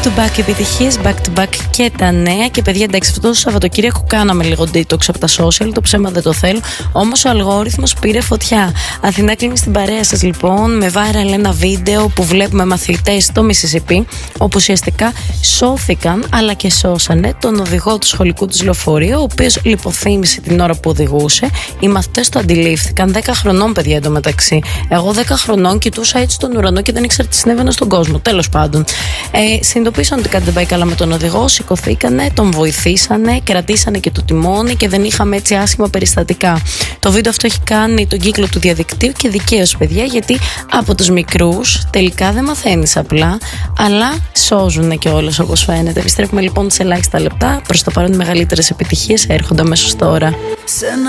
to back επιτυχίες, back to back και τα νέα. Και παιδιά, εντάξει, αυτό το Σαββατοκύριακο κάναμε λίγο detox από τα social, το ψέμα δεν το θέλω. Όμως ο αλγόριθμος πήρε φωτιά. Αθηνά κλείνει στην παρέα σας λοιπόν με viral ένα βίντεο που βλέπουμε μαθητές στο Μισισιπί, όπου ουσιαστικά σώθηκαν αλλά και σώσανε τον οδηγό του σχολικού του λεωφορείου, ο οποίος λιποθύμησε την ώρα που οδηγούσε. Οι μαθητές το αντιλήφθηκαν, 10 χρονών παιδιά εντωμεταξύ. Εγώ 10 χρονών κοιτούσα έτσι τον ουρανό και δεν ήξερα τι συνέβαινε στον κόσμο. Τέλος πάντων. Συνειδητοποίησαν ότι κάτι δεν πάει καλά με τον οδηγό, σηκωθήκανε, τον βοηθήσανε, κρατήσανε και το τιμόνι και δεν είχαμε έτσι άσχημα περιστατικά. Το βίντεο αυτό έχει κάνει τον κύκλο του διαδικτύου και δικαίως, παιδιά, γιατί από τους μικρούς τελικά δεν μαθαίνεις απλά, αλλά σώζουν και όλες όπως φαίνεται. Επιστρέφουμε λοιπόν σε ελάχιστα λεπτά. Προς το παρόν, οι μεγαλύτερες επιτυχίες έρχονται αμέσως τώρα.